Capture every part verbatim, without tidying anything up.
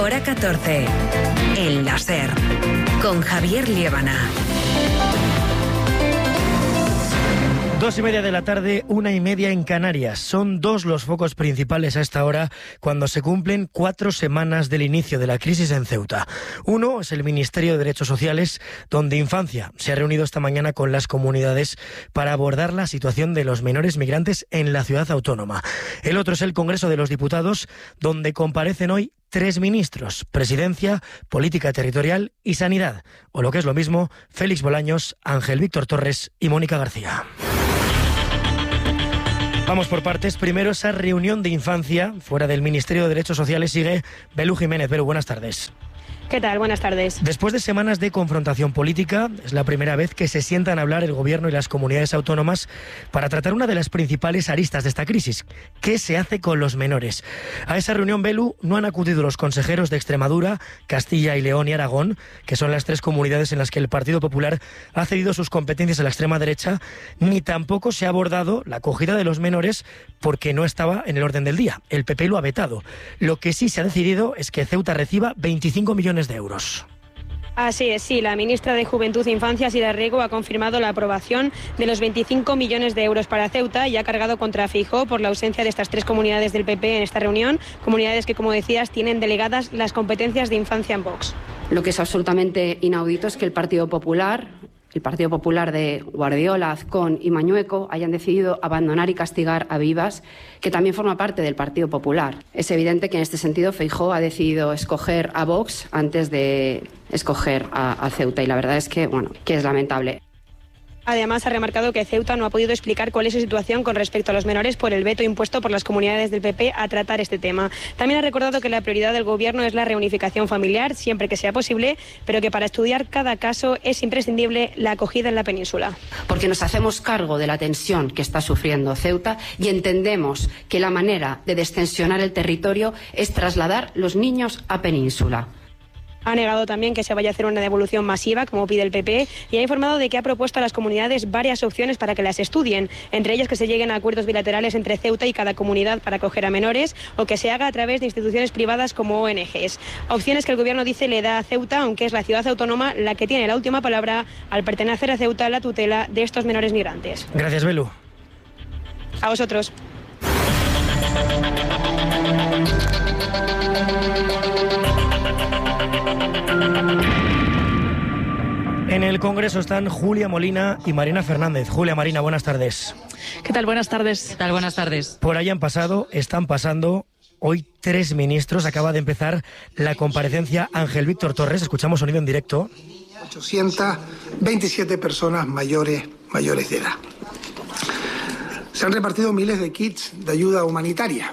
Hora catorce. El láser. Con Javier Liébana. Dos y media de la tarde, una y media en Canarias. Son dos los focos principales a esta hora cuando se cumplen cuatro semanas del inicio de la crisis en Ceuta. Uno es el Ministerio de Derechos Sociales, donde Infancia se ha reunido esta mañana con las comunidades para abordar la situación de los menores migrantes en la ciudad autónoma. El otro es el Congreso de los Diputados, donde comparecen hoy tres ministros: Presidencia, Política Territorial y Sanidad. O lo que es lo mismo, Félix Bolaños, Ángel Víctor Torres y Mónica García. Vamos por partes. Primero, esa reunión de Infancia fuera del Ministerio de Derechos Sociales. Sigue Belú Jiménez. Belú, buenas tardes. ¿Qué tal? Buenas tardes. Después de semanas de confrontación política, es la primera vez que se sientan a hablar el Gobierno y las comunidades autónomas para tratar una de las principales aristas de esta crisis: ¿qué se hace con los menores? A esa reunión, Belú, no han acudido los consejeros de Extremadura, Castilla y León y Aragón, que son las tres comunidades en las que el Partido Popular ha cedido sus competencias a la extrema derecha, ni tampoco se ha abordado la acogida de los menores porque no estaba en el orden del día. El P P lo ha vetado. Lo que sí se ha decidido es que Ceuta reciba veinticinco millones de euros. Así es, sí. La ministra de Juventud, Infancias y Riego ha confirmado la aprobación de los veinticinco millones de euros para Ceuta y ha cargado contra Feijóo por la ausencia de estas tres comunidades del P P en esta reunión, comunidades que, como decías, tienen delegadas las competencias de infancia en Vox. Lo que es absolutamente inaudito es que el Partido Popular, el Partido Popular de Guardiola, Azcón y Mañueco hayan decidido abandonar y castigar a Vivas, que también forma parte del Partido Popular. Es evidente que en este sentido Feijóo ha decidido escoger a Vox antes de escoger a, a Ceuta, y la verdad es que, bueno, que es lamentable. Además, ha remarcado que Ceuta no ha podido explicar cuál es su situación con respecto a los menores por el veto impuesto por las comunidades del P P a tratar este tema. También ha recordado que la prioridad del Gobierno es la reunificación familiar, siempre que sea posible, pero que para estudiar cada caso es imprescindible la acogida en la península. Porque nos hacemos cargo de la tensión que está sufriendo Ceuta y entendemos que la manera de destensionar el territorio es trasladar los niños a península. Ha negado también que se vaya a hacer una devolución masiva, como pide el P P, y ha informado de que ha propuesto a las comunidades varias opciones para que las estudien, entre ellas que se lleguen a acuerdos bilaterales entre Ceuta y cada comunidad para acoger a menores, o que se haga a través de instituciones privadas como O N Ges. Opciones que el Gobierno dice le da a Ceuta, aunque es la ciudad autónoma la que tiene la última palabra al pertenecer a Ceuta la tutela de estos menores migrantes. Gracias, Belú. A vosotros. En el Congreso están Julia Molina y Marina Fernández. Julia, Marina, buenas tardes. ¿Qué tal? Buenas tardes. ¿Qué tal? Buenas tardes. Por ahí han pasado, están pasando hoy tres ministros. Acaba de empezar la comparecencia. Ángel Víctor Torres, escuchamos sonido en directo. ochocientas veintisiete personas mayores, mayores de edad. Se han repartido miles de kits de ayuda humanitaria.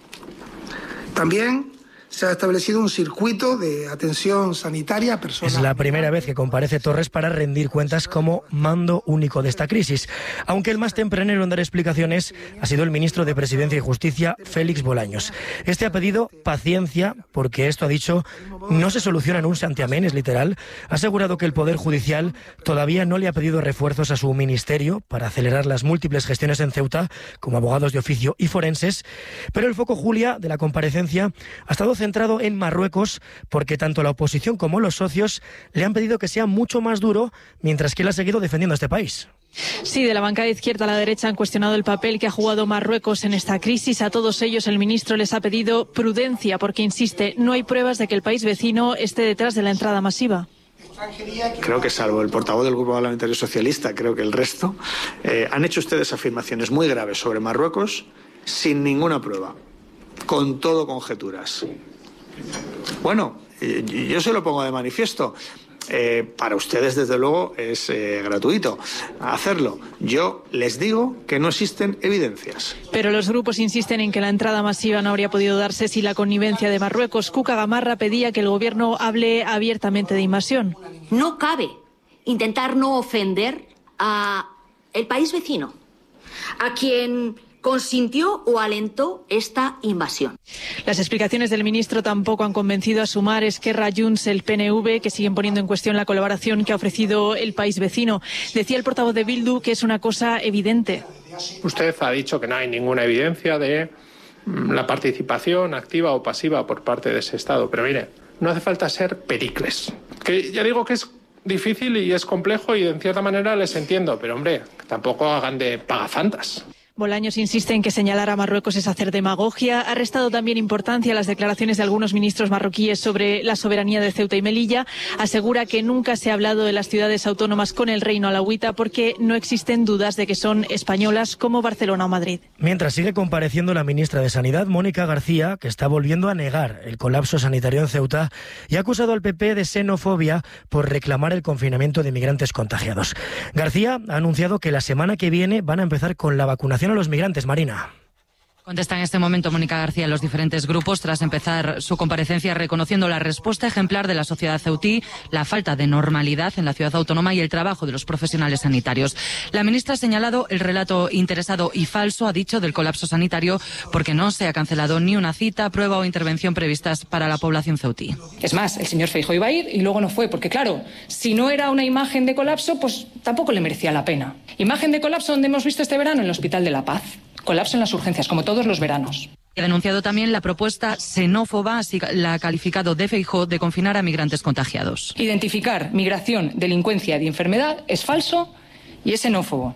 También se ha establecido un circuito de atención sanitaria a personas. Es la primera vez que comparece Torres para rendir cuentas como mando único de esta crisis. Aunque el más tempranero en dar explicaciones ha sido el ministro de Presidencia y Justicia, Félix Bolaños. Este ha pedido paciencia porque esto, ha dicho, no se soluciona en un santiamén, es literal. Ha asegurado que el Poder Judicial todavía no le ha pedido refuerzos a su ministerio para acelerar las múltiples gestiones en Ceuta, como abogados de oficio y forenses. Pero el foco, Julia, de la comparecencia ha estado centrado en Marruecos, porque tanto la oposición como los socios le han pedido que sea mucho más duro, mientras que él ha seguido defendiendo a este país. Sí, de la bancada izquierda a la derecha han cuestionado el papel que ha jugado Marruecos en esta crisis. A todos ellos el ministro les ha pedido prudencia porque, insiste, no hay pruebas de que el país vecino esté detrás de la entrada masiva. Creo que salvo el portavoz del Grupo Parlamentario Socialista, creo que el resto, eh, han hecho ustedes afirmaciones muy graves sobre Marruecos sin ninguna prueba, con todo conjeturas. Bueno, yo se lo pongo de manifiesto. Eh, para ustedes, desde luego, es eh, gratuito hacerlo. Yo les digo que no existen evidencias. Pero los grupos insisten en que la entrada masiva no habría podido darse sin la connivencia de Marruecos. Cuca Gamarra pedía que el Gobierno hable abiertamente de invasión. No cabe intentar no ofender a el país vecino, a quien consintió o alentó esta invasión. Las explicaciones del ministro tampoco han convencido a Sumar, Esquerra, Junts, el P N V, que siguen poniendo en cuestión la colaboración que ha ofrecido el país vecino. Decía el portavoz de Bildu que es una cosa evidente. Usted ha dicho que no hay ninguna evidencia de la participación activa o pasiva por parte de ese Estado. Pero mire, no hace falta ser Pericles, que ya digo que es difícil y es complejo y en cierta manera les entiendo, pero hombre, tampoco hagan de pagafantas. Bolaños insiste en que señalar a Marruecos es hacer demagogia. Ha restado también importancia a las declaraciones de algunos ministros marroquíes sobre la soberanía de Ceuta y Melilla. Asegura que nunca se ha hablado de las ciudades autónomas con el reino alauita porque no existen dudas de que son españolas como Barcelona o Madrid. Mientras sigue compareciendo la ministra de Sanidad, Mónica García, que está volviendo a negar el colapso sanitario en Ceuta y ha acusado al P P de xenofobia por reclamar el confinamiento de migrantes contagiados. García ha anunciado que la semana que viene van a empezar con la vacunación a los migrantes. Marina. Contesta en este momento Mónica García a los diferentes grupos tras empezar su comparecencia reconociendo la respuesta ejemplar de la sociedad ceutí, la falta de normalidad en la ciudad autónoma y el trabajo de los profesionales sanitarios. La ministra ha señalado el relato interesado y falso, ha dicho, del colapso sanitario porque no se ha cancelado ni una cita, prueba o intervención previstas para la población ceutí. Es más, el señor Feijóo iba a ir y luego no fue, porque claro, si no era una imagen de colapso, pues tampoco le merecía la pena. Imagen de colapso donde hemos visto este verano en el Hospital de la Paz. Colapso en las urgencias, como todos los veranos. Ha denunciado también la propuesta xenófoba, así la ha calificado de Feijóo, de confinar a migrantes contagiados. Identificar migración, delincuencia y enfermedad es falso y es xenófobo.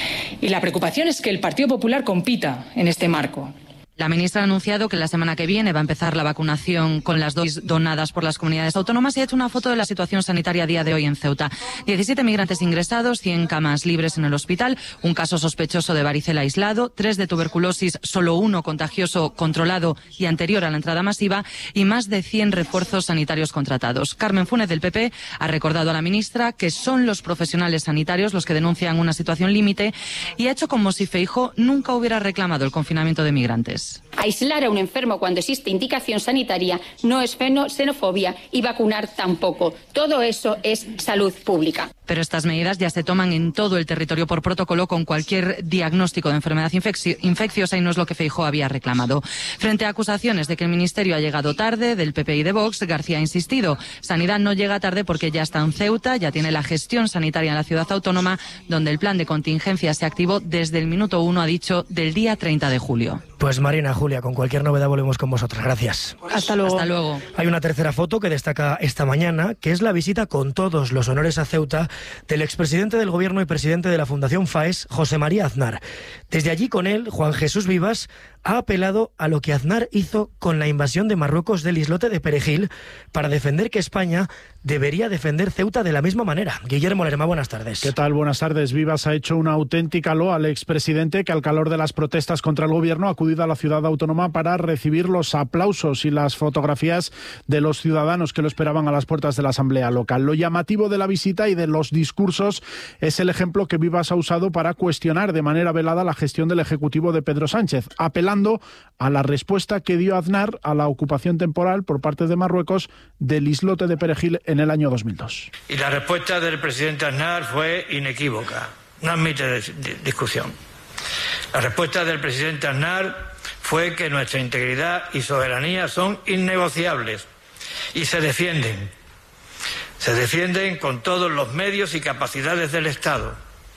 Y la preocupación es que el Partido Popular compita en este marco. La ministra ha anunciado que la semana que viene va a empezar la vacunación con las dosis donadas por las comunidades autónomas y ha hecho una foto de la situación sanitaria a día de hoy en Ceuta. diecisiete migrantes ingresados, cien camas libres en el hospital, un caso sospechoso de varicela aislado, tres de tuberculosis, solo uno contagioso controlado y anterior a la entrada masiva y más de cien refuerzos sanitarios contratados. Carmen Funes del P P ha recordado a la ministra que son los profesionales sanitarios los que denuncian una situación límite y ha hecho como si Feijóo nunca hubiera reclamado el confinamiento de migrantes. Aislar a un enfermo cuando existe indicación sanitaria no es xenofobia y vacunar tampoco. Todo eso es salud pública. Pero estas medidas ya se toman en todo el territorio por protocolo con cualquier diagnóstico de enfermedad infecci- infecciosa y no es lo que Feijóo había reclamado. Frente a acusaciones de que el Ministerio ha llegado tarde, del P P y de Vox, García ha insistido. Sanidad no llega tarde porque ya está en Ceuta, ya tiene la gestión sanitaria en la ciudad autónoma, donde el plan de contingencia se activó desde el minuto uno, ha dicho, del día treinta de julio. Pues Marina, Julia, con cualquier novedad volvemos con vosotras. Gracias. Hasta luego. Hasta luego. Hay una tercera foto que destaca esta mañana, que es la visita con todos los honores a Ceuta del expresidente del Gobierno y presidente de la Fundación FAES, José María Aznar. Desde allí con él, Juan Jesús Vivas ha apelado a lo que Aznar hizo con la invasión de Marruecos del islote de Perejil para defender que España debería defender Ceuta de la misma manera. Guillermo Lerma, buenas tardes. ¿Qué tal? Buenas tardes. Vivas ha hecho una auténtica loa al expresidente que al calor de las protestas contra el gobierno ha acudido a la ciudad autónoma para recibir los aplausos y las fotografías de los ciudadanos que lo esperaban a las puertas de la Asamblea local. Lo llamativo de la visita y de los discursos es el ejemplo que Vivas ha usado para cuestionar de manera velada la gestión del Ejecutivo de Pedro Sánchez, apelando a la respuesta que dio Aznar a la ocupación temporal por parte de Marruecos del islote de Perejil en el año dos mil dos. Y la respuesta del presidente Aznar fue inequívoca, no admite discusión. La respuesta del presidente Aznar fue que nuestra integridad y soberanía son innegociables y se defienden. Se defienden con todos los medios y capacidades del Estado.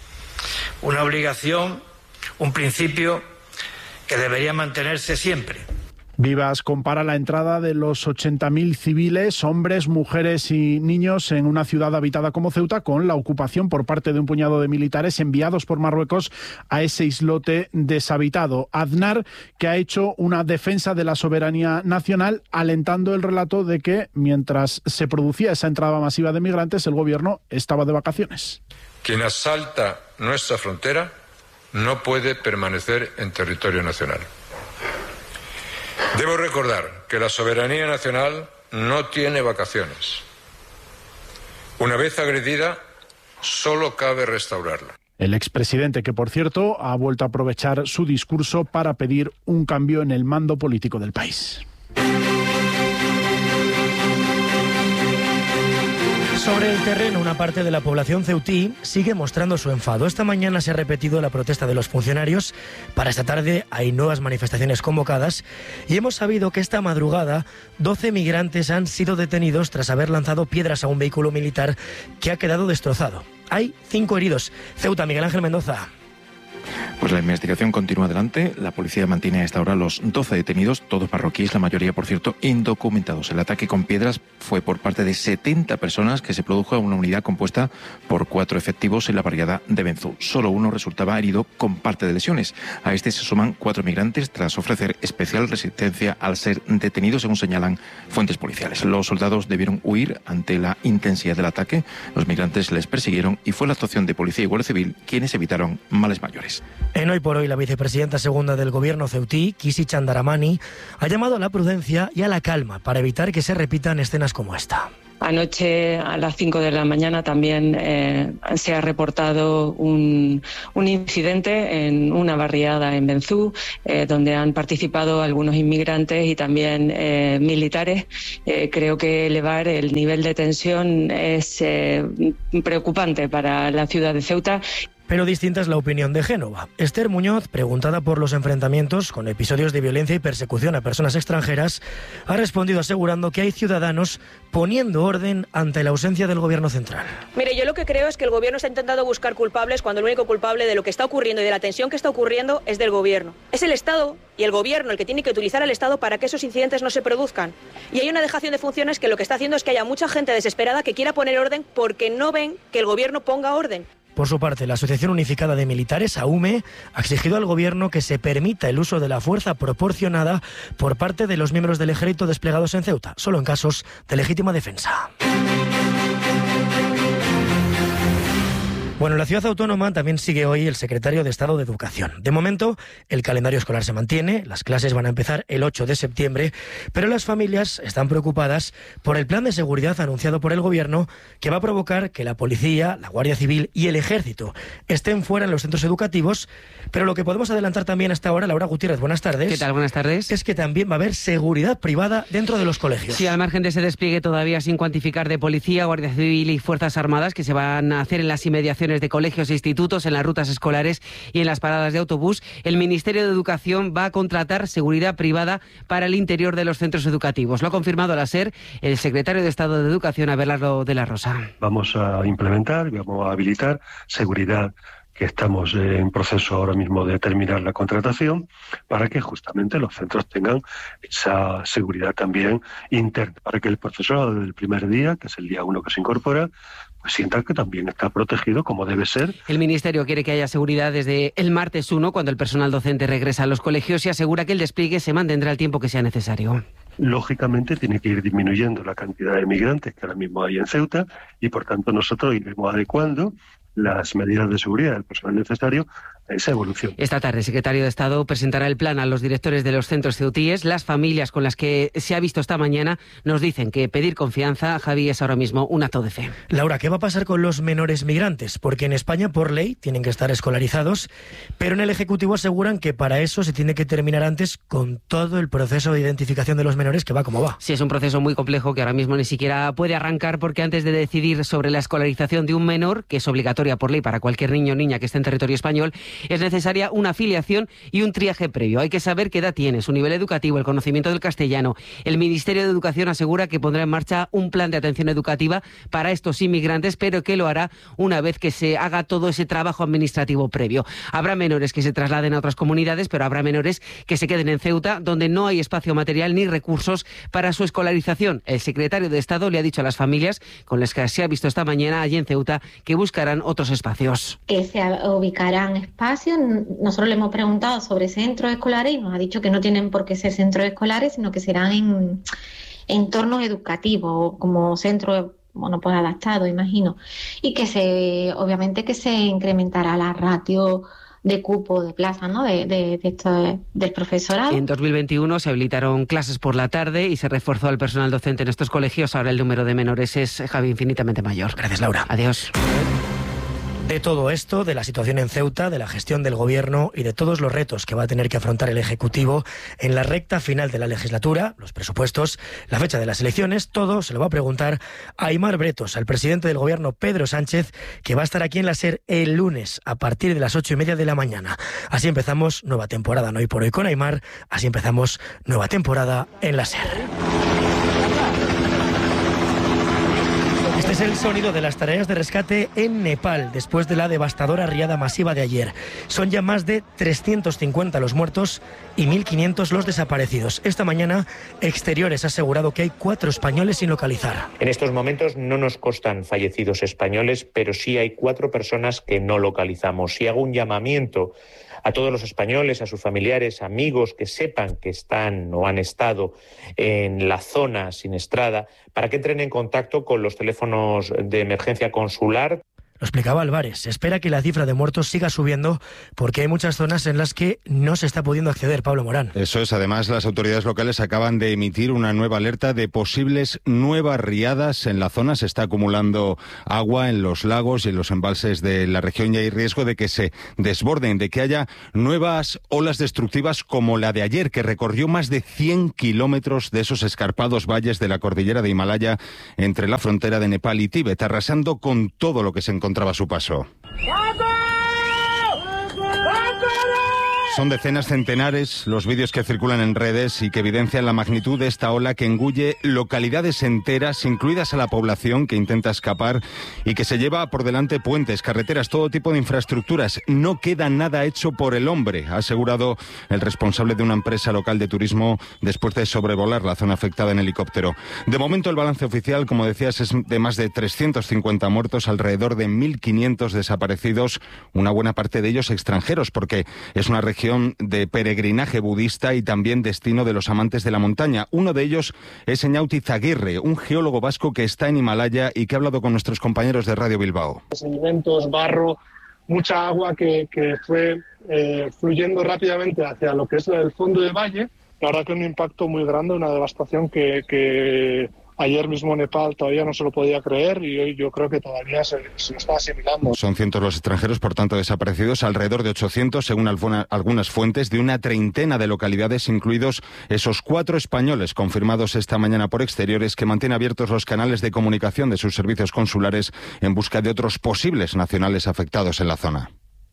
Una obligación, un principio que debería mantenerse siempre. Vivas compara la entrada de los ochenta mil civiles, hombres, mujeres y niños en una ciudad habitada como Ceuta con la ocupación por parte de un puñado de militares enviados por Marruecos a ese islote deshabitado. Aznar, que ha hecho una defensa de la soberanía nacional, alentando el relato de que mientras se producía esa entrada masiva de migrantes, el gobierno estaba de vacaciones. Quien asalta nuestra frontera no puede permanecer en territorio nacional. Debo recordar que la soberanía nacional no tiene vacaciones. Una vez agredida, solo cabe restaurarla. El expresidente, que por cierto ha vuelto a aprovechar su discurso para pedir un cambio en el mando político del país. Sobre el terreno, una parte de la población ceutí sigue mostrando su enfado. Esta mañana se ha repetido la protesta de los funcionarios. Para esta tarde hay nuevas manifestaciones convocadas y hemos sabido que esta madrugada doce migrantes han sido detenidos tras haber lanzado piedras a un vehículo militar que ha quedado destrozado. Hay cinco heridos. Ceuta, Miguel Ángel Mendoza. Pues la investigación continúa adelante. La policía mantiene a esta hora los doce detenidos, todos marroquíes, la mayoría, por cierto, indocumentados. El ataque con piedras fue por parte de setenta personas que se produjo en una unidad compuesta por cuatro efectivos en la barriada de Benzú. Solo uno resultaba herido con parte de lesiones. A este se suman cuatro migrantes tras ofrecer especial resistencia al ser detenidos, según señalan fuentes policiales. Los soldados debieron huir ante la intensidad del ataque. Los migrantes les persiguieron y fue la actuación de policía y guardia civil quienes evitaron males mayores. En Hoy por Hoy, la vicepresidenta segunda del gobierno ceutí, Kisi Chandaramani, ha llamado a la prudencia y a la calma para evitar que se repitan escenas como esta. Anoche a las cinco de la mañana también eh, se ha reportado un, un incidente en una barriada en Benzú, eh, donde han participado algunos inmigrantes y también eh, militares. Eh, creo que elevar el nivel de tensión es eh, preocupante para la ciudad de Ceuta. Pero distinta es la opinión de Génova. Esther Muñoz, preguntada por los enfrentamientos con episodios de violencia y persecución a personas extranjeras, ha respondido asegurando que hay ciudadanos poniendo orden ante la ausencia del gobierno central. Mire, yo lo que creo es que el gobierno está intentando buscar culpables cuando el único culpable de lo que está ocurriendo y de la tensión que está ocurriendo es del gobierno. Es el Estado y el gobierno el que tiene que utilizar al Estado para que esos incidentes no se produzcan. Y hay una dejación de funciones que lo que está haciendo es que haya mucha gente desesperada que quiera poner orden porque no ven que el gobierno ponga orden. Por su parte, la Asociación Unificada de Militares, AUME, ha exigido al Gobierno que se permita el uso de la fuerza proporcionada por parte de los miembros del ejército desplegados en Ceuta, solo en casos de legítima defensa. Bueno, en la ciudad autónoma también sigue hoy el secretario de Estado de Educación. De momento, el calendario escolar se mantiene, las clases van a empezar el ocho de septiembre, pero las familias están preocupadas por el plan de seguridad anunciado por el Gobierno que va a provocar que la policía, la Guardia Civil y el Ejército estén fuera en los centros educativos. Pero lo que podemos adelantar también hasta ahora, Laura Gutiérrez, buenas tardes. ¿Qué tal? Buenas tardes. Es que también va a haber seguridad privada dentro de los colegios. Sí, al margen de ese despliegue todavía sin cuantificar de policía, Guardia Civil y Fuerzas Armadas que se van a hacer en las inmediaciones de colegios e institutos, en las rutas escolares y en las paradas de autobús, el Ministerio de Educación va a contratar seguridad privada para el interior de los centros educativos. Lo ha confirmado la SER el secretario de Estado de Educación, Abelardo de la Rosa. Vamos a implementar, vamos a habilitar seguridad, que estamos en proceso ahora mismo de terminar la contratación, para que justamente los centros tengan esa seguridad también interna, para que el profesorado desde el primer día, que es el día uno que se incorpora, pues sienta que también está protegido como debe ser. El Ministerio quiere que haya seguridad desde el martes uno, cuando el personal docente regresa a los colegios, y asegura que el despliegue se mantendrá el tiempo que sea necesario. Lógicamente tiene que ir disminuyendo la cantidad de migrantes que ahora mismo hay en Ceuta, y por tanto nosotros iremos adecuando las medidas de seguridad del personal necesario a esa evolución. Esta tarde el secretario de Estado presentará el plan a los directores de los centros ceutíes. Las familias con las que se ha visto esta mañana nos dicen que pedir confianza, Javi, es ahora mismo un acto de fe. Laura, ¿qué va a pasar con los menores migrantes? Porque en España, por ley, tienen que estar escolarizados, pero en el Ejecutivo aseguran que para eso se tiene que terminar antes con todo el proceso de identificación de los menores, que va como va. Sí, es un proceso muy complejo que ahora mismo ni siquiera puede arrancar, porque antes de decidir sobre la escolarización de un menor, que es obligatoria por ley para cualquier niño o niña que esté en territorio español, es necesaria una afiliación y un triaje previo. Hay que saber qué edad tiene, su nivel educativo, el conocimiento del castellano. El Ministerio de Educación asegura que pondrá en marcha un plan de atención educativa para estos inmigrantes, pero que lo hará una vez que se haga todo ese trabajo administrativo previo. Habrá menores que se trasladen a otras comunidades, pero habrá menores que se queden en Ceuta, donde no hay espacio material ni recursos para su escolarización. El secretario de Estado le ha dicho a las familias con las que se ha visto esta mañana allí en Ceuta que buscarán otros espacios. Que se ubicarán espacios. Nosotros le hemos preguntado sobre centros escolares y nos ha dicho que no tienen por qué ser centros escolares, sino que serán en entornos educativos, como centros, bueno, pues adaptados, imagino. Y que se, obviamente que se incrementará la ratio de cupo de plaza, ¿no? de, de, de esto, del profesorado. En dos mil veintiuno se habilitaron clases por la tarde y se reforzó el personal docente en estos colegios. Ahora el número de menores es, Javi, infinitamente mayor. Gracias, Laura. Adiós. De todo esto, de la situación en Ceuta, de la gestión del Gobierno y de todos los retos que va a tener que afrontar el Ejecutivo en la recta final de la legislatura, los presupuestos, la fecha de las elecciones, todo se lo va a preguntar a Aimar Bretos, al presidente del Gobierno, Pedro Sánchez, que va a estar aquí en la SER el lunes a partir de las ocho y media de la mañana. Así empezamos nueva temporada en Hoy por Hoy con Aimar, así empezamos nueva temporada en la SER. Este Es el sonido de las tareas de rescate en Nepal después de la devastadora riada masiva de ayer. Son ya más de trescientos cincuenta los muertos y mil quinientos los desaparecidos. Esta mañana, Exteriores ha asegurado que hay cuatro españoles sin localizar. En estos momentos no nos constan fallecidos españoles, pero sí hay cuatro personas que no localizamos. Y hago un llamamiento a todos los españoles, a sus familiares, amigos que sepan que están o han estado en la zona siniestrada, para que entren en contacto con los teléfonos de emergencia consular. Lo explicaba Álvarez. Se espera que la cifra de muertos siga subiendo porque hay muchas zonas en las que no se está pudiendo acceder. Pablo Morán. Eso es. Además, las autoridades locales acaban de emitir una nueva alerta de posibles nuevas riadas en la zona. Se está acumulando agua en los lagos y en los embalses de la región y hay riesgo de que se desborden, de que haya nuevas olas destructivas como la de ayer, que recorrió más de cien kilómetros de esos escarpados valles de la cordillera de Himalaya entre la frontera de Nepal y Tíbet, arrasando con todo lo que se encontraba encontraba a su paso. Son decenas, centenares los vídeos que circulan en redes y que evidencian la magnitud de esta ola que engulle localidades enteras, incluidas a la población que intenta escapar y que se lleva por delante puentes, carreteras, todo tipo de infraestructuras. No queda nada hecho por el hombre, ha asegurado el responsable de una empresa local de turismo después de sobrevolar la zona afectada en helicóptero. De momento el balance oficial, como decías, es de más de trescientos cincuenta muertos, alrededor de mil quinientos desaparecidos, una buena parte de ellos extranjeros, porque es una región de peregrinaje budista y también destino de los amantes de la montaña. Uno de ellos es Eñauti Zaguirre, un geólogo vasco que está en Himalaya y que ha hablado con nuestros compañeros de Radio Bilbao. Sedimentos, barro, mucha agua que, que fue eh, fluyendo rápidamente hacia lo que es el fondo del valle. La verdad que un impacto muy grande, una devastación que, que ayer mismo Nepal todavía no se lo podía creer y hoy yo creo que todavía se, se lo está asimilando. Son cientos los extranjeros, por tanto, desaparecidos, alrededor de ochocientos, según alguna, algunas fuentes, de una treintena de localidades, incluidos esos cuatro españoles confirmados esta mañana por Exteriores, que mantiene abiertos los canales de comunicación de sus servicios consulares en busca de otros posibles nacionales afectados en la zona.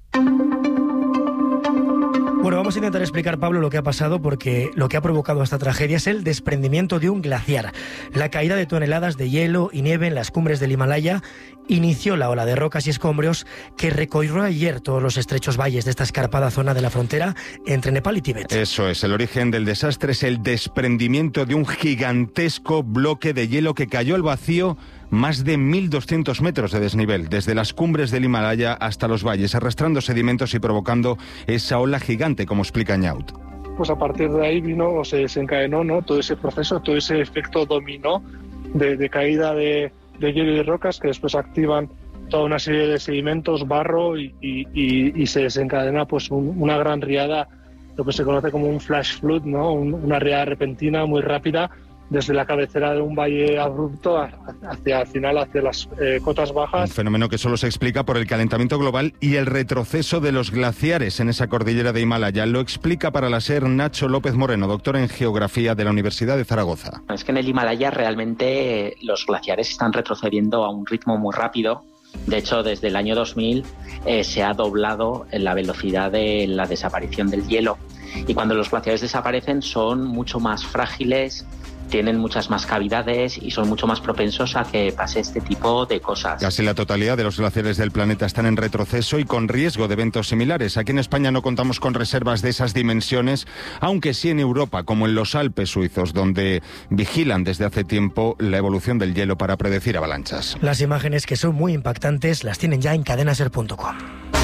Bueno, vamos a intentar explicar, Pablo, lo que ha pasado, porque lo que ha provocado esta tragedia es el desprendimiento de un glaciar. La caída de toneladas de hielo y nieve en las cumbres del Himalaya inició la ola de rocas y escombros que recorrió ayer todos los estrechos valles de esta escarpada zona de la frontera entre Nepal y Tíbet. Eso es, el origen del desastre es el desprendimiento de un gigantesco bloque de hielo que cayó al vacío más de mil doscientos metros de desnivel, desde las cumbres del Himalaya hasta los valles, arrastrando sedimentos y provocando esa ola gigante, como explica Ñaut. Pues a partir de ahí vino o se desencadenó, ¿no?, todo ese proceso, todo ese efecto dominó de, de caída de, de hielo y de rocas que después activan toda una serie de sedimentos, barro y, y, y, y se desencadena pues un, una gran riada, lo que se conoce como un flash flood, ¿no?, un, una riada repentina muy rápida, desde la cabecera de un valle abrupto hacia el final, hacia las eh, cotas bajas. Un fenómeno que solo se explica por el calentamiento global y el retroceso de los glaciares en esa cordillera de Himalaya. Lo explica para la SER Nacho López Moreno, doctor en Geografía de la Universidad de Zaragoza. Es que en el Himalaya realmente los glaciares están retrocediendo a un ritmo muy rápido. De hecho, desde el año dos mil eh, se ha doblado la velocidad de la desaparición del hielo. Y cuando los glaciares desaparecen son mucho más frágiles, tienen muchas más cavidades y son mucho más propensos a que pase este tipo de cosas. Casi la totalidad de los glaciares del planeta están en retroceso y con riesgo de eventos similares. Aquí en España no contamos con reservas de esas dimensiones, aunque sí en Europa, como en los Alpes suizos, donde vigilan desde hace tiempo la evolución del hielo para predecir avalanchas. Las imágenes, que son muy impactantes, las tienen ya en cadena ser punto com.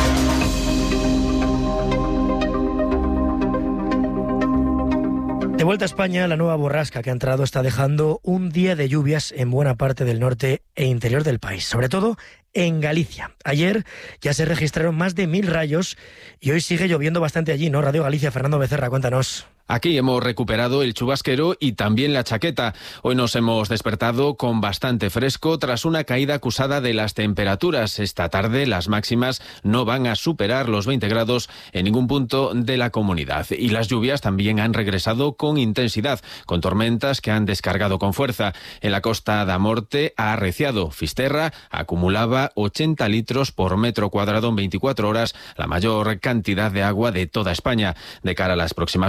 De vuelta a España, la nueva borrasca que ha entrado está dejando un día de lluvias en buena parte del norte e interior del país, sobre todo en Galicia. Ayer ya se registraron más de mil rayos y hoy sigue lloviendo bastante allí, ¿no? Radio Galicia, Fernando Becerra, cuéntanos. Aquí hemos recuperado el chubasquero y también la chaqueta. Hoy nos hemos despertado con bastante fresco tras una caída acusada de las temperaturas. Esta tarde las máximas no van a superar los veinte grados en ningún punto de la comunidad. Y las lluvias también han regresado con intensidad, con tormentas que han descargado con fuerza. En la costa da Morte ha arreciado. Fisterra acumulaba ochenta litros por metro cuadrado en veinticuatro horas, la mayor cantidad de agua de toda España. De cara a las próximas horas se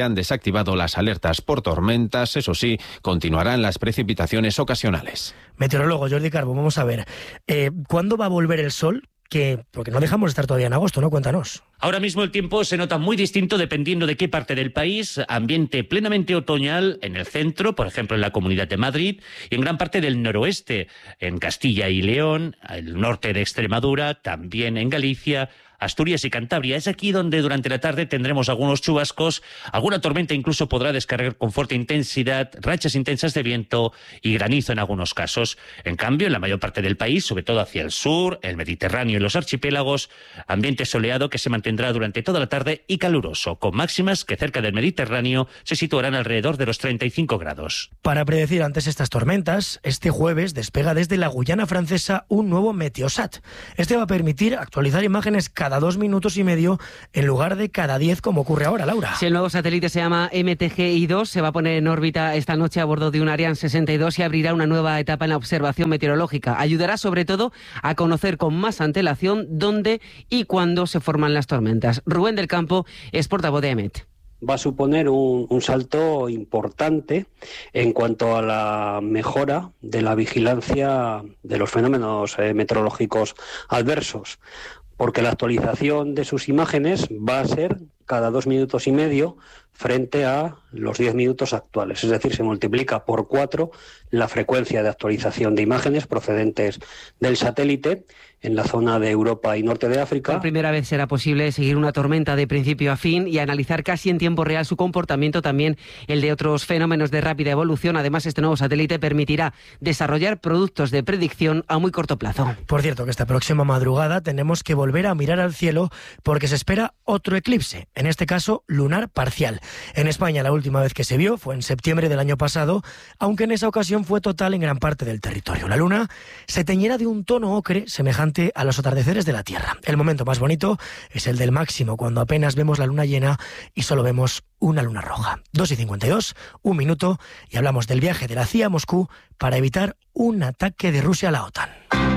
han desactivado las alertas por tormentas. Eso sí, continuarán las precipitaciones ocasionales. Meteorólogo Jordi Carbo, vamos a ver, eh, ¿cuándo va a volver el sol? Que, porque no dejamos de estar todavía en agosto, ¿no? Cuéntanos. Ahora mismo el tiempo se nota muy distinto dependiendo de qué parte del país. Ambiente plenamente otoñal en el centro, por ejemplo en la Comunidad de Madrid, y en gran parte del noroeste, en Castilla y León, el norte de Extremadura, también en Galicia, Asturias y Cantabria. Es aquí donde durante la tarde tendremos algunos chubascos, alguna tormenta incluso podrá descargar con fuerte intensidad, rachas intensas de viento y granizo en algunos casos. En cambio, en la mayor parte del país, sobre todo hacia el sur, el Mediterráneo y los archipiélagos, ambiente soleado que se mantendrá durante toda la tarde y caluroso, con máximas que cerca del Mediterráneo se situarán alrededor de los treinta y cinco grados. Para predecir antes estas tormentas, este jueves despega desde la Guyana francesa un nuevo Meteosat. Este va a permitir actualizar imágenes cada dos minutos y medio en lugar de cada diez como ocurre ahora, Laura. Si el nuevo satélite se llama M T G I dos, se va a poner en órbita esta noche a bordo de un Ariane sesenta y dos y abrirá una nueva etapa en la observación meteorológica. Ayudará sobre todo a conocer con más antelación dónde y cuándo se forman las tormentas. Rubén del Campo es portavoz de E M E T. Va a suponer un, un salto importante en cuanto a la mejora de la vigilancia de los fenómenos eh, meteorológicos adversos, porque la actualización de sus imágenes va a ser cada dos minutos y medio frente a los diez minutos actuales. Es decir, se multiplica por cuatro la frecuencia de actualización de imágenes procedentes del satélite en la zona de Europa y norte de África. Por primera vez será posible seguir una tormenta de principio a fin y analizar casi en tiempo real su comportamiento, también el de otros fenómenos de rápida evolución. Además, este nuevo satélite permitirá desarrollar productos de predicción a muy corto plazo. Por cierto, que esta próxima madrugada tenemos que volver a mirar al cielo porque se espera otro eclipse, en este caso lunar parcial. En España la última vez que se vio fue en septiembre del año pasado, aunque en esa ocasión fue total en gran parte del territorio. La luna se teñirá de un tono ocre semejante a los atardeceres de la Tierra. El momento más bonito es el del máximo, cuando apenas vemos la luna llena y solo vemos una luna roja. dos y cincuenta y dos, un minuto, y hablamos del viaje de la C I A a Moscú para evitar un ataque de Rusia a la OTAN.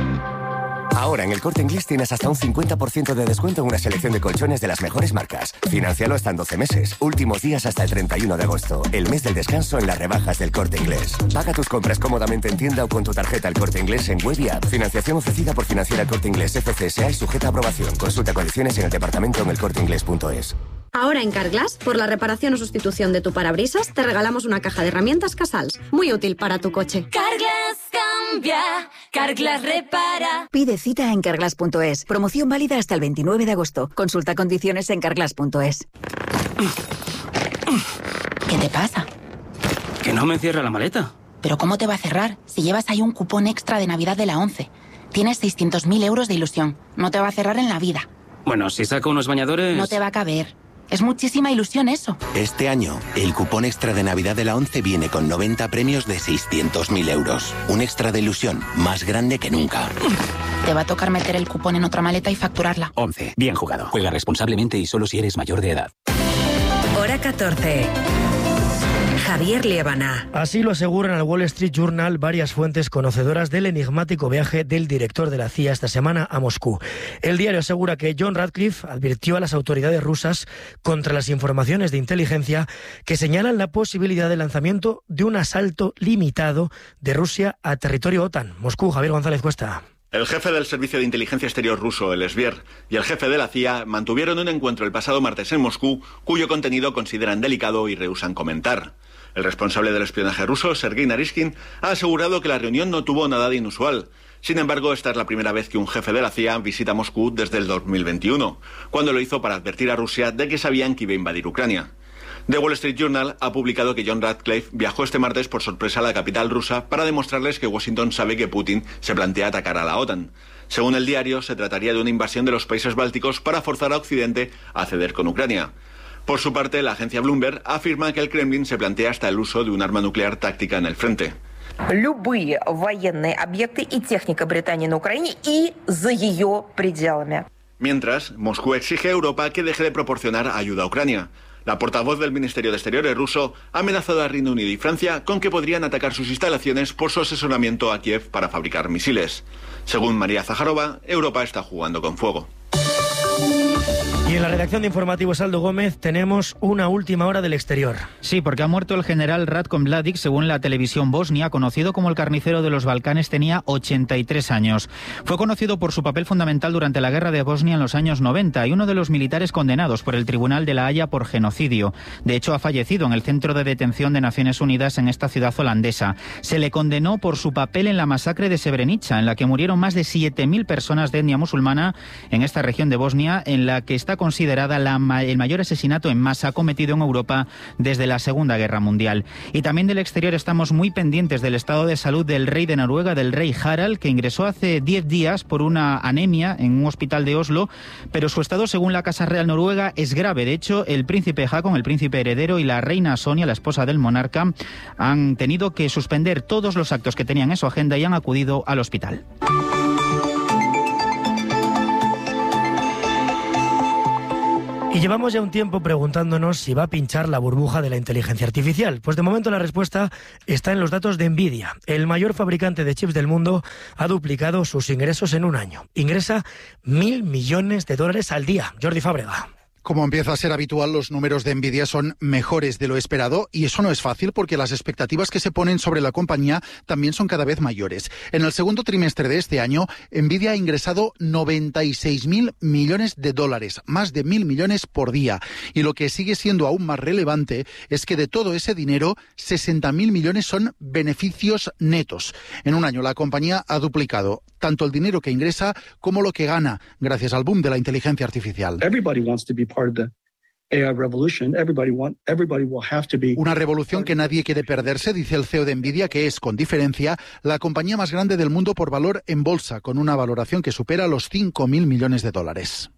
Ahora en el Corte Inglés tienes hasta un cincuenta por ciento de descuento en una selección de colchones de las mejores marcas. Financialo hasta en doce meses. Últimos días hasta el treinta y uno de agosto. El mes del descanso en las rebajas del Corte Inglés. Paga tus compras cómodamente en tienda o con tu tarjeta El Corte Inglés en web y app. Financiación ofrecida por Financiera El Corte Inglés F C S A y sujeta a aprobación. Consulta condiciones en el departamento en el corte inglés punto es. Ahora en Carglass, por la reparación o sustitución de tu parabrisas, te regalamos una caja de herramientas Casals, muy útil para tu coche. Carglass cambia, Carglass repara. Pide cita en carglass punto es. Promoción válida hasta el veintinueve de agosto. Consulta condiciones en carglass punto es. ¿Qué te pasa? Que no me cierra la maleta. ¿Pero cómo te va a cerrar? Si llevas ahí un cupón extra de Navidad de la ONCE. Tienes seiscientos mil euros de ilusión. No te va a cerrar en la vida. Bueno, si saco unos bañadores... No te va a caber. Es muchísima ilusión eso. Este año, el cupón extra de Navidad de la ONCE viene con noventa premios de seiscientos mil euros. Un extra de ilusión más grande que nunca. Te va a tocar meter el cupón en otra maleta y facturarla. ONCE. Bien jugado. Juega responsablemente y solo si eres mayor de edad. Hora catorce. Javier Liébana. Así lo aseguran al Wall Street Journal varias fuentes conocedoras del enigmático viaje del director de la C I A esta semana a Moscú. El diario asegura que John Ratcliffe advirtió a las autoridades rusas contra las informaciones de inteligencia que señalan la posibilidad de lanzamiento de un asalto limitado de Rusia a territorio OTAN. Moscú, Javier González Cuesta. El jefe del Servicio de Inteligencia Exterior ruso, el Svier, y el jefe de la C I A mantuvieron un encuentro el pasado martes en Moscú, cuyo contenido consideran delicado y rehúsan comentar. El responsable del espionaje ruso, Sergei Naryshkin, ha asegurado que la reunión no tuvo nada de inusual. Sin embargo, esta es la primera vez que un jefe de la C I A visita Moscú desde el dos mil veintiuno, cuando lo hizo para advertir a Rusia de que sabían que iba a invadir Ucrania. The Wall Street Journal ha publicado que John Ratcliffe viajó este martes por sorpresa a la capital rusa para demostrarles que Washington sabe que Putin se plantea atacar a la OTAN. Según el diario, se trataría de una invasión de los países bálticos para forzar a Occidente a ceder con Ucrania. Por su parte, la agencia Bloomberg afirma que el Kremlin se plantea hasta el uso de un arma nuclear táctica en el frente. Любые военные объекты и техника Британии на Украине и за ее пределами. Mientras, Moscú exige a Europa que deje de proporcionar ayuda a Ucrania. La portavoz del Ministerio de Exteriores ruso ha amenazado a Reino Unido y Francia con que podrían atacar sus instalaciones por su asesoramiento a Kiev para fabricar misiles. Según María Zaharova, Europa está jugando con fuego. Y en la redacción de Informativos Aldo Gómez tenemos una última hora del exterior. Sí, porque ha muerto el general Ratko Mladic, según la televisión bosnia, conocido como el carnicero de los Balcanes, tenía ochenta y tres años. Fue conocido por su papel fundamental durante la guerra de Bosnia en los años noventa y uno de los militares condenados por el Tribunal de la Haya por genocidio. De hecho, ha fallecido en el centro de detención de Naciones Unidas en esta ciudad holandesa. Se le condenó por su papel en la masacre de Srebrenica, en la que murieron más de siete mil personas de etnia musulmana en esta región de Bosnia, en la que está considerada la, el mayor asesinato en masa cometido en Europa desde la Segunda Guerra Mundial. Y también del exterior estamos muy pendientes del estado de salud del rey de Noruega, del rey Harald, que ingresó hace diez días por una anemia en un hospital de Oslo, pero su estado, según la Casa Real Noruega, es grave. De hecho, el príncipe Haakon, el príncipe heredero, y la reina Sonia, la esposa del monarca, han tenido que suspender todos los actos que tenían en su agenda y han acudido al hospital. Y llevamos ya un tiempo preguntándonos si va a pinchar la burbuja de la inteligencia artificial. Pues de momento la respuesta está en los datos de Nvidia. El mayor fabricante de chips del mundo ha duplicado sus ingresos en un año. Ingresa mil millones de dólares al día. Jordi Fábrega. Como empieza a ser habitual, los números de Nvidia son mejores de lo esperado y eso no es fácil porque las expectativas que se ponen sobre la compañía también son cada vez mayores. En el segundo trimestre de este año, Nvidia ha ingresado noventa y seis mil millones de dólares, más de mil millones por día. Y lo que sigue siendo aún más relevante es que de todo ese dinero, sesenta mil millones son beneficios netos. En un año la compañía ha duplicado tanto el dinero que ingresa como lo que gana gracias al boom de la inteligencia artificial. Una revolución que nadie quiere perderse, dice el C E O de Nvidia, que es, con diferencia, la compañía más grande del mundo por valor en bolsa, con una valoración que supera los cinco mil millones de dólares.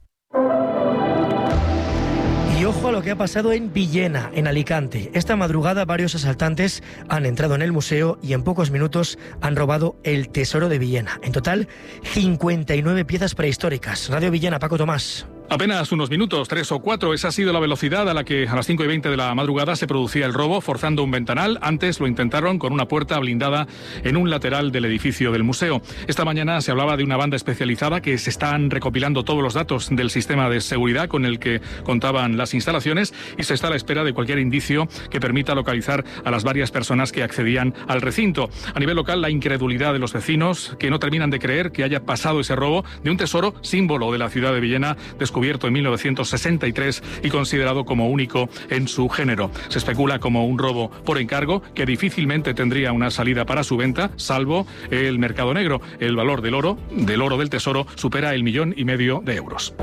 Y ojo a lo que ha pasado en Villena, en Alicante. Esta madrugada varios asaltantes han entrado en el museo y en pocos minutos han robado el tesoro de Villena. En total, cincuenta y nueve piezas prehistóricas. Radio Villena, Paco Tomás. Apenas unos minutos, tres o cuatro, esa ha sido la velocidad a la que a las cinco y veinte de la madrugada se producía el robo, forzando un ventanal. Antes lo intentaron con una puerta blindada en un lateral del edificio del museo. Esta mañana se hablaba de una banda especializada que se están recopilando todos los datos del sistema de seguridad con el que contaban las instalaciones y se está a la espera de cualquier indicio que permita localizar a las varias personas que accedían al recinto. A nivel local, la incredulidad de los vecinos, que no terminan de creer que haya pasado ese robo de un tesoro símbolo de la ciudad de Villena, descubierto en mil novecientos sesenta y tres y considerado como único en su género. Se especula como un robo por encargo que difícilmente tendría una salida para su venta, salvo el mercado negro. El valor del oro, del oro del tesoro, supera el millón y medio de euros.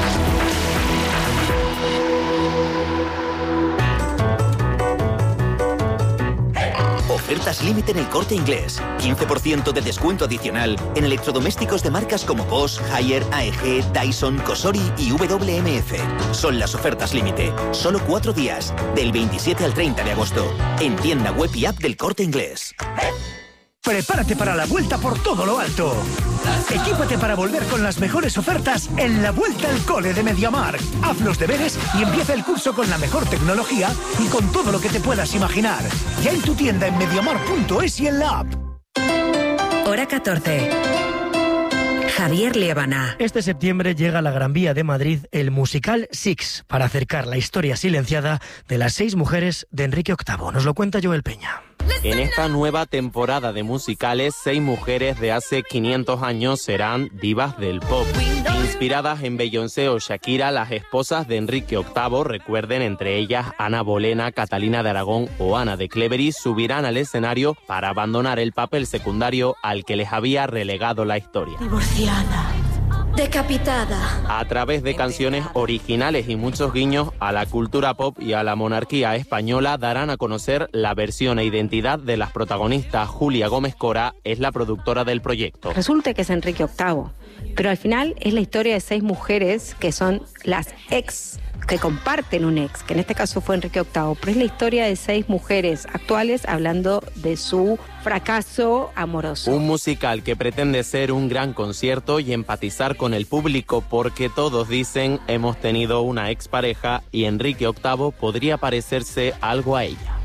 Ofertas límite en El Corte Inglés. quince por ciento de descuento adicional en electrodomésticos de marcas como Bosch, Haier, A E G, Dyson, Cosori y W M F. Son las ofertas límite. Solo cuatro días, del veintisiete al treinta de agosto. En tienda web y app del Corte Inglés. Prepárate para la vuelta por todo lo alto. Equípate para volver con las mejores ofertas en la Vuelta al Cole de MediaMarkt. Haz los deberes y empieza el curso con la mejor tecnología y con todo lo que te puedas imaginar. Ya en tu tienda en mediamarkt punto es y en la app. Hora catorce. Javier Liébana. Este septiembre llega a la Gran Vía de Madrid el musical Six, para acercar la historia silenciada de las seis mujeres de Enrique octavo. Nos lo cuenta Joel Peña. En esta nueva temporada de musicales, seis mujeres de hace quinientos años serán divas del pop. Inspiradas en Beyoncé o Shakira, las esposas de Enrique octavo, recuerden, entre ellas Ana Bolena, Catalina de Aragón o Ana de Clevery, subirán al escenario para abandonar el papel secundario al que les había relegado la historia. Divorciada. Decapitada. A través de canciones originales y muchos guiños a la cultura pop y a la monarquía española, darán a conocer la versión e identidad de las protagonistas. Julia Gómez Cora es la productora del proyecto. Resulta que es Enrique octavo, pero al final es la historia de seis mujeres que son las ex, que comparten un ex, que en este caso fue Enrique octavo, pero es la historia de seis mujeres actuales hablando de su fracaso amoroso. Un musical que pretende ser un gran concierto y empatizar con el público, porque todos dicen hemos tenido una expareja y Enrique octavo podría parecerse algo a ella.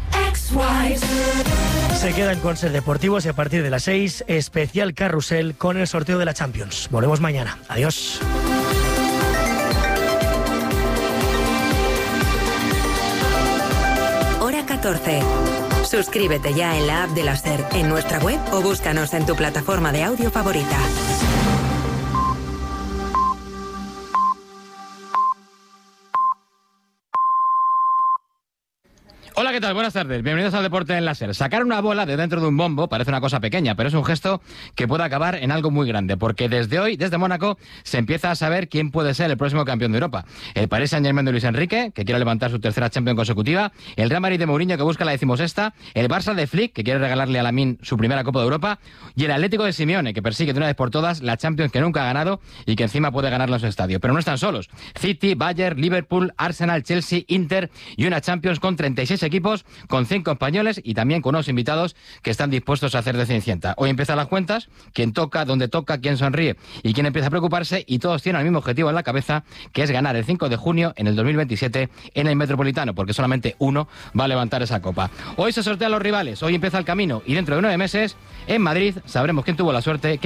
Se quedan con Ser Deportivos y a partir de las seis, especial carrusel con el sorteo de la Champions. Volvemos mañana. Adiós. catorce. Suscríbete ya en la app de la SER, en nuestra web o búscanos en tu plataforma de audio favorita. Hola, ¿qué tal? Buenas tardes. Bienvenidos al Deporte en la SER. Sacar una bola de dentro de un bombo parece una cosa pequeña, pero es un gesto que puede acabar en algo muy grande, porque desde hoy, desde Mónaco, se empieza a saber quién puede ser el próximo campeón de Europa. El Paris Saint-Germain de Luis Enrique, que quiere levantar su tercera Champions consecutiva, el Real Madrid de Mourinho, que busca la decimosexta, el Barça de Flick, que quiere regalarle a Lamine su primera Copa de Europa, y el Atlético de Simeone, que persigue de una vez por todas la Champions que nunca ha ganado y que encima puede ganarla en su estadio. Pero no están solos. City, Bayern, Liverpool, Arsenal, Chelsea, Inter y una Champions con treinta y seis equipos, con cinco españoles y también con unos invitados que están dispuestos a hacer de Cenicienta. Hoy empiezan las cuentas, quién toca, dónde toca, quién sonríe y quién empieza a preocuparse, y todos tienen el mismo objetivo en la cabeza, que es ganar el cinco de junio en el dos mil veintisiete en el Metropolitano, porque solamente uno va a levantar esa copa. Hoy se sortean los rivales, hoy empieza el camino y dentro de nueve meses en Madrid sabremos quién tuvo la suerte, quién